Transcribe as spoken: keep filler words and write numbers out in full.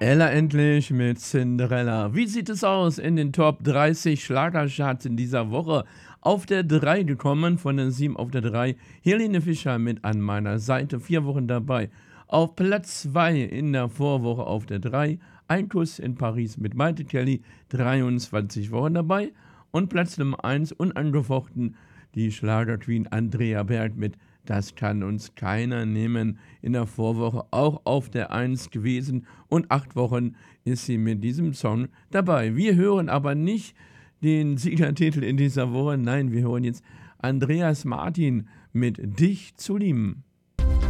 Ella endlich mit Cinderella. Wie sieht es aus in den Top dreißig Schlagercharts in dieser Woche? Auf der drei gekommen, von der sieben auf der drei, Helene Fischer mit An meiner Seite, vier Wochen dabei. Auf Platz zwei in der Vorwoche auf der drei, Ein Kuss in Paris mit Maite Kelly, dreiundzwanzig Wochen dabei. Und Platz Nummer eins, unangefochten, die Schlagerqueen Andrea Berg mit Das kann uns keiner nehmen. In der Vorwoche auch auf der eins gewesen und acht Wochen ist sie mit diesem Song dabei. Wir hören aber nicht den Siegertitel in dieser Woche, nein, wir hören jetzt Andreas Martin mit Dich zu lieben.